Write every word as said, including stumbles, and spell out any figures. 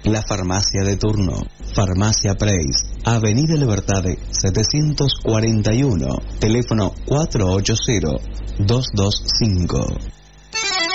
La farmacia de turno, Farmacia Preis, Avenida Libertad setecientos cuarenta y uno, teléfono cuatro ocho cero, dos dos cinco.